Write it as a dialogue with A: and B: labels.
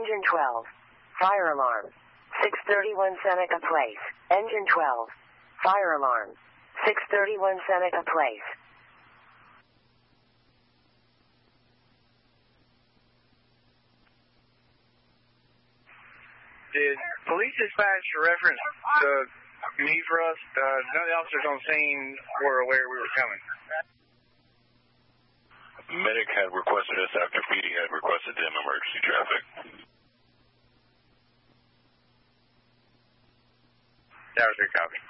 A: Engine 12. Fire alarm. 631 Seneca Place. Engine 12. Fire alarm. 631 Seneca Place.
B: Did police dispatch reference me for us? None of the officers on scene were aware we were coming.
C: Medic had requested us after PD had requested them emergency traffic.
B: That was your copy.